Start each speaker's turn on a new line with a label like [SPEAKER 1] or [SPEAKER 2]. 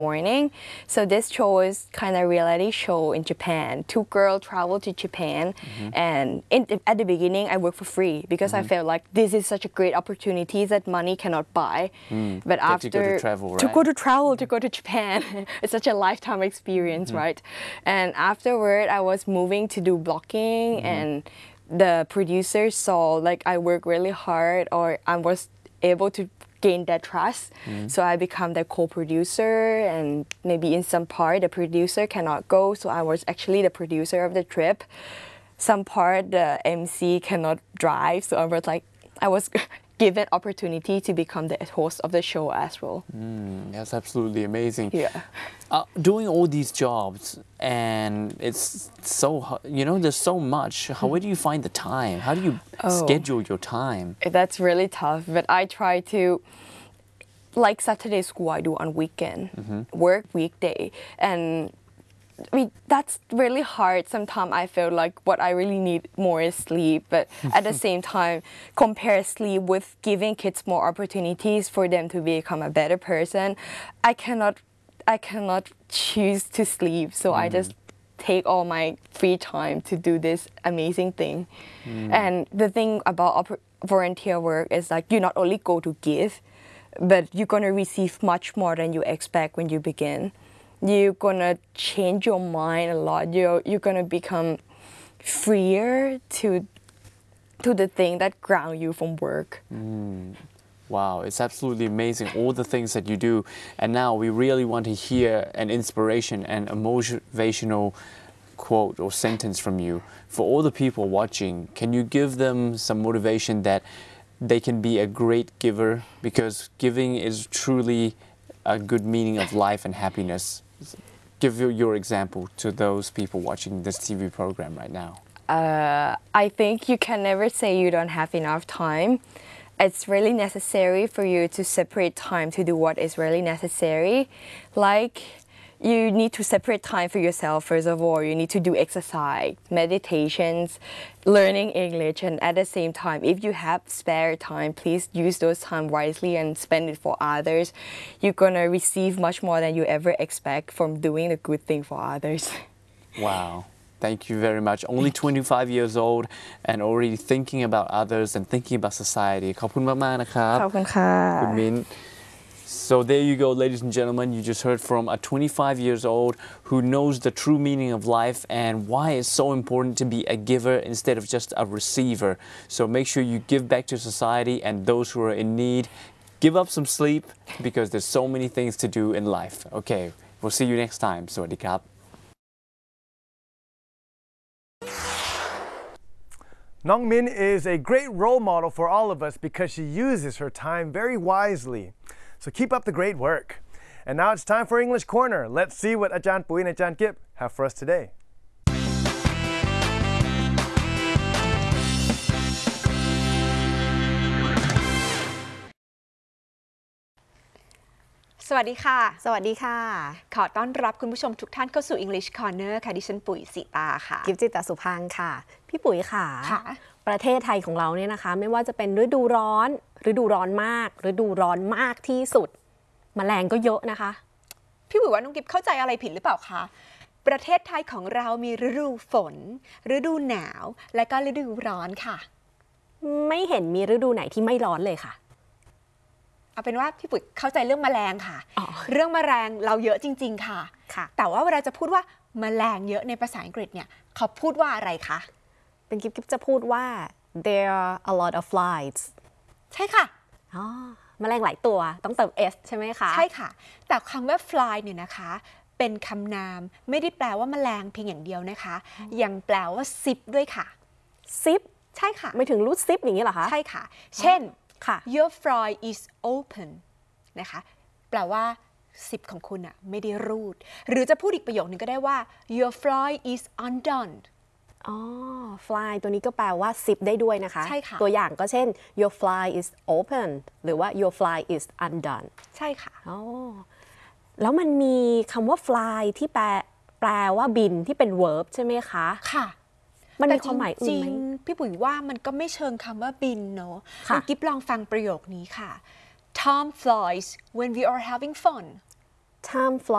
[SPEAKER 1] morning. So this show is kind of reality show in Japan. Two girls travel to Japan, and at the beginning I worked for free because I felt like this is such a great opportunity that money cannot buy. But after
[SPEAKER 2] to go to travel, right?
[SPEAKER 1] to go to Japan, it's such a lifetime experience, right? And afterward, I was moving to do blogging, and the producer saw like I work really hard, or I was able to gain that trust. So I become the co-producer, and maybe in some part the producer cannot go, so I was actually the producer of the trip. Some part the MC cannot drive, so I was given opportunity to become the host of the show as well.
[SPEAKER 2] That's absolutely amazing.
[SPEAKER 1] Yeah.
[SPEAKER 2] Doing all these jobs, and it's so, there's so much. Where do you find the time? How do you schedule your time?
[SPEAKER 1] That's really tough, but I try to, like Saturday school I do on weekend, work weekday, and that's really hard. Sometimes I feel like what I really need more is sleep, but at the same time, compare sleep with giving kids more opportunities for them to become a better person. I cannot choose to sleep, so I just take all my free time to do this amazing thing. And the thing about volunteer work is like you not only go to give, but you're gonna receive much more than you expect when you begin. You're gonna change your mind a lot. You're gonna become freer to the thing that ground you from work.
[SPEAKER 2] Wow, it's absolutely amazing, all the things that you do. And now we really want to hear an inspiration and a motivational quote or sentence from you. For all the people watching, can you give them some motivation that they can be a great giver? Because giving is truly a good meaning of life and happiness. Give your example to those people watching this TV program right now.
[SPEAKER 1] I think you can never say you don't have enough time. It's really necessary for you to separate time to do what is really necessary. Like, you need to separate time for yourself, first of all. You need to do exercise, meditations, learning English, and at the same time, if you have spare time, please use those time wisely and spend it for others. You're gonna receive much more than you ever expect from doing the good thing for others.
[SPEAKER 2] Wow. Thank you very much. Only 25 years old and already thinking about others and thinking about society. ขอบคุณมากๆนะครับ
[SPEAKER 1] ขอบคุณค่ะ
[SPEAKER 2] คุณมิ้น So there you go, ladies and gentlemen. You just heard from a 25 years old who knows the true meaning of life and why it's so important to be a giver instead of just a receiver. So make sure you give back to society and those who are in need. Give up some sleep because there's so many things to do in life. Okay, we'll see you next time. สวัสดีครับ
[SPEAKER 3] Nong Min is a great role model for all of us because she uses her time very wisely. So keep up the great work. And now it's time for English Corner. Let's see what Ajahn Pui and Ajahn Kip have for us today.
[SPEAKER 4] สวัสดีค่ะ
[SPEAKER 5] สวัสดีค่ะ
[SPEAKER 4] ขอต้อนรับคุณผู้ชมทุกท่านเข้าสู่ English Corner ค่ะดิฉันปุ๋ยสิตาค่ะ
[SPEAKER 5] กิฟจิตตสุพังค่ะ พี่ปุ๋ยค่ะ ประเทศไทยของเราเนี่ยนะคะไม่ว่าจะเป็นฤดูร้อนฤดูร้อนมากฤดูร้อนมากที่สุดแมลงก็เยอะนะคะ
[SPEAKER 4] พี่ปุ๋ยว่าน้องกิฟเข้าใจอะไรผิดหรือเปล่าคะประเทศไทยของเรามีฤดูฝนฤดูหนาวและก็ฤดูร้อนค่ะ
[SPEAKER 5] ไม่เห็นมีฤดูไหนที่ไม่ร้อนเลยค่ะ
[SPEAKER 4] เอาเป็นว่าพี่ปุ๋ยเข้าใจเรื่องแมลงค่ะเรื่องแมลงเราเยอะจริงๆค่ะแต่ว่าเวลาจะพูดว่าแมลงเยอะในภาษาอังกฤษเนี่ยเขาพูดว่าอะไรคะ
[SPEAKER 5] เป็นกิฟจะพูดว่า there are a lot of flies
[SPEAKER 4] ใช่ค่ะ
[SPEAKER 5] แมลงหลายตัวต้องเติม s ใช่ไหมคะ
[SPEAKER 4] ใช่ค่ะแต่คำว่า fly เนี่ยนะคะเป็นคำนามไม่ได้แปลว่าแมลงเพียงอย่างเดียวนะคะยังแปลว่าซิปด้วยค่ะ
[SPEAKER 5] ซิป
[SPEAKER 4] ใช่ค่ะ
[SPEAKER 5] ไม่ถึงรูดซิปอย่างนี้เหรอคะ
[SPEAKER 4] ใช่ค่ะเช่น
[SPEAKER 5] Your
[SPEAKER 4] fly is open นะคะแปลว่าซิปของคุณอะไม่ได้รูดหรือจะพูดอีกประโยคนึงก็ได้ว่า Your fly is undone
[SPEAKER 5] fly ตัวนี้ก็แปลว่าซิปได้ด้วยนะคะ
[SPEAKER 4] ใช่ค่ะ
[SPEAKER 5] ตัวอย่างก็เช่น Your fly is open หรือว่า Your fly is undone
[SPEAKER 4] ใช่ค่ะ
[SPEAKER 5] แล้วมันมีคำว่า fly ที่แปลว่าบินที่เป็น verb ใช่ไหมคะ
[SPEAKER 4] ค่ะ
[SPEAKER 5] มันมีความหมายอื่นไหม
[SPEAKER 4] พี่ปุ๋ยว่ามันก็ไม่เชิงคำว่าบินเนาะกิ๊บลองฟังประโยคนี้ค่ะ Tom flies when we are having fun
[SPEAKER 5] Tom flies